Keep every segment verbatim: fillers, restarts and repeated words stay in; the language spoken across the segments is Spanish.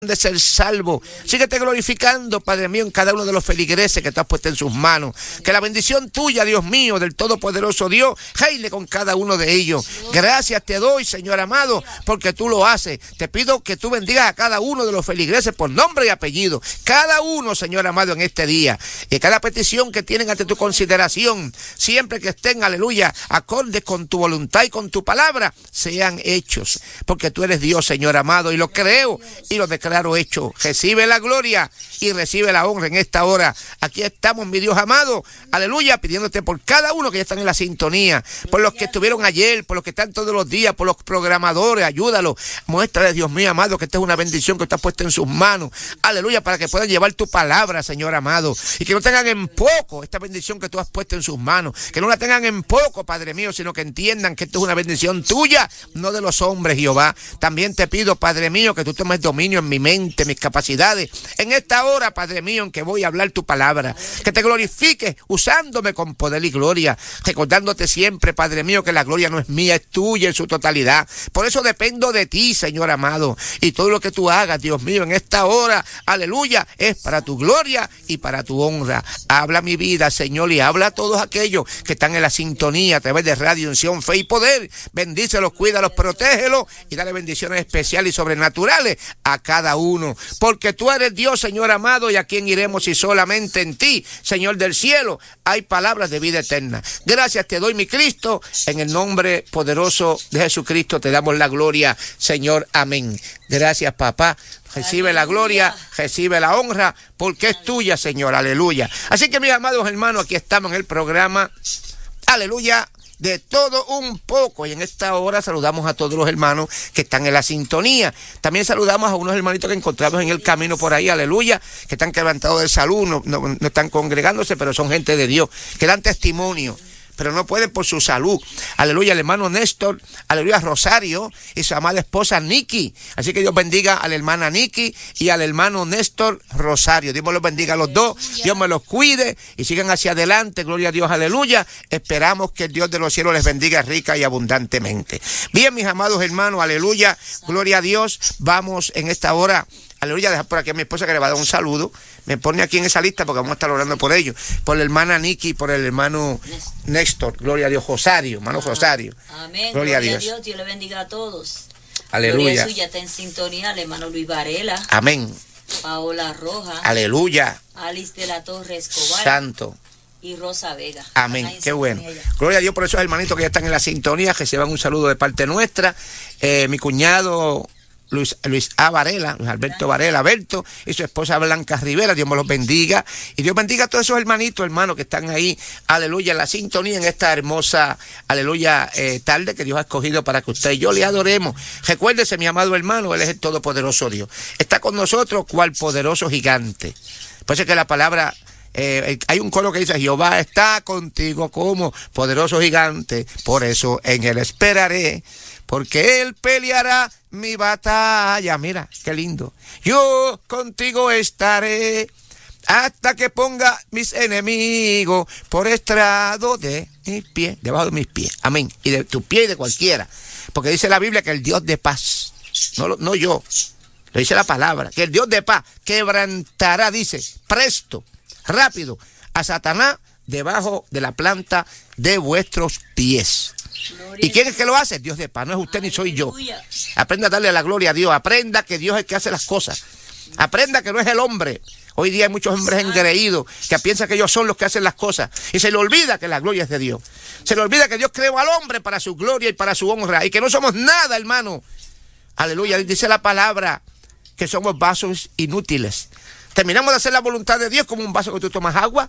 de ser salvo. Síguete glorificando, Padre mío, en cada uno de los feligreses que te has puesto en sus manos. Que la bendición tuya, Dios mío, del Todopoderoso Dios, reine con cada uno de ellos. Gracias te doy, Señor amado, porque tú lo haces. Te pido que tú bendigas a cada uno de los feligreses por nombre y apellido. Cada uno, Señor amado, en este día. Y cada petición que tienen ante tu consideración, siempre que estén, aleluya, acordes con tu voluntad y con tu palabra, sean hechos. Porque tú eres Dios, Señor amado, y lo creo y lo declaro hecho. Recibe la gloria y recibe la honra en esta hora. Aquí estamos, mi Dios amado, aleluya, pidiéndote por cada uno que ya están en la sintonía, por los que estuvieron ayer, por los que están todos los días, por los programadores, ayúdalos, muéstrales, Dios mío amado, que esta es una bendición que está puesta en sus manos, aleluya, para que puedan llevar tu palabra, Señor amado, y que no tengan en poco esta bendición que tú has puesto en sus manos, que no la tengan en poco, Padre mío, sino que entiendan que esto es una bendición tuya, no de los hombres, Jehová. También te pido, Padre mío, que tú tomes dominio en mi mente, mis capacidades, en esta hora, Padre mío, en que voy a hablar tu palabra, que te glorifiques usándome con poder y gloria, recordándote siempre, Padre mío, que la gloria no es mía, es tuya en su totalidad. Por eso dependo de ti, Señor amado, y todo lo que tú hagas, Dios mío, en esta hora, aleluya, es para tu gloria y para tu honra. Habla mi vida, Señor, y habla a todos aquellos que están en la sintonía a través de Radio Unción, Fe y Poder. Bendícelos, cuídalos, protégelos y dale bendiciones especiales y sobrenaturales a cada uno, porque tú eres Dios, Señor amado, y a quién iremos si solamente en ti, Señor del cielo, hay palabras de vida eterna. Gracias te doy, mi Cristo, en el nombre poderoso de Jesucristo te damos la gloria, Señor, amén. Gracias, papá. Recibe aleluya. La gloria, recibe la honra, porque es tuya, Señor, aleluya. Así que, mis amados hermanos, aquí estamos en el programa, aleluya, de todo un poco, y en esta hora saludamos a todos los hermanos que están en la sintonía. También saludamos a unos hermanitos que encontramos en el camino por ahí, aleluya, que están quebrantados de salud, no, no, no están congregándose, pero son gente de Dios, que dan testimonio, pero no pueden por su salud. Aleluya, el hermano Néstor, aleluya, Rosario y su amada esposa Nikki. Así que Dios bendiga a la hermana Nikki y al hermano Néstor Rosario. Dios me los bendiga a los dos, Dios me los cuide y sigan hacia adelante, gloria a Dios, aleluya. Esperamos que el Dios de los cielos les bendiga rica y abundantemente. Bien, mis amados hermanos, aleluya, gloria a Dios. Vamos en esta hora, aleluya, dejar por aquí a mi esposa que le va a dar un saludo. Me pone aquí en esa lista porque vamos a estar orando por ellos. Por la hermana Nikki y por el hermano Néstor. Gloria a Dios. Rosario, hermano Rosario. Amén. Gloria, gloria a Dios. Dios. Dios le bendiga a todos. Aleluya. Gloria suya está en sintonía. El hermano Luis Varela. Amén. Paola Roja. Aleluya. Alice de la Torre Escobar. Santo. Y Rosa Vega. Amén. Qué bueno. Gloria a Dios por esos hermanitos que ya están en la sintonía, que se van un saludo de parte nuestra. Eh, mi cuñado Luis, Luis A. Varela, Luis Alberto Varela, Alberto, y su esposa Blanca Rivera, Dios me los bendiga, y Dios bendiga a todos esos hermanitos, hermanos, que están ahí, aleluya, en la sintonía, en esta hermosa, aleluya, eh, tarde que Dios ha escogido para que usted y yo le adoremos. Recuérdese, mi amado hermano, Él es el todopoderoso Dios. Está con nosotros cual poderoso gigante. Por eso es que la palabra, Eh, hay un coro que dice: Jehová está contigo como poderoso gigante, por eso en él esperaré, porque él peleará mi batalla. Mira, qué lindo. Yo contigo estaré hasta que ponga mis enemigos por estrado de mis pies, debajo de mis pies. Amén. Y de tu pie y de cualquiera. Porque dice la Biblia que el Dios de paz, no, no yo, lo dice la palabra, que el Dios de paz quebrantará, dice, presto, rápido, a Satanás debajo de la planta de vuestros pies. Gloria. ¿Y quién es que lo hace? Dios de paz, no es usted ni soy yo. Aprenda a darle la gloria a Dios, aprenda que Dios es el que hace las cosas, aprenda que no es el hombre. Hoy día hay muchos hombres engreídos que piensan que ellos son los que hacen las cosas y se le olvida que la gloria es de Dios. Se le olvida que Dios creó al hombre para su gloria y para su honra y que no somos nada, hermano. Aleluya, dice la palabra que somos vasos inútiles. Terminamos de hacer la voluntad de Dios como un vaso que tú tomas agua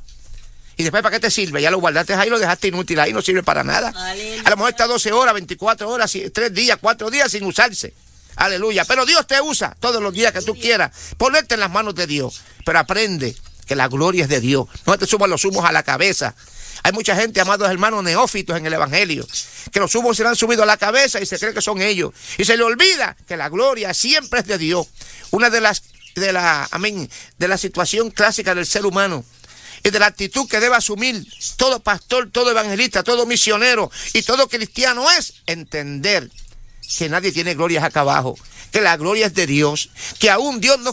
y después ¿para qué te sirve? Ya lo guardaste ahí, lo dejaste inútil ahí, no sirve para nada. Aleluya. A lo mejor está doce horas, veinticuatro horas, tres días, cuatro días sin usarse. Aleluya. Pero Dios te usa todos los días que tú quieras. Ponerte en las manos de Dios. Pero aprende que la gloria es de Dios. No te suban los humos a la cabeza. Hay mucha gente, amados hermanos, neófitos en el evangelio, que los humos se le han subido a la cabeza y se cree que son ellos. Y se le olvida que la gloria siempre es de Dios. Una de las de la, amén, de la situación clásica del ser humano y de la actitud que debe asumir todo pastor, todo evangelista, todo misionero y todo cristiano es entender que nadie tiene glorias acá abajo, que la gloria es de Dios, que aún Dios nos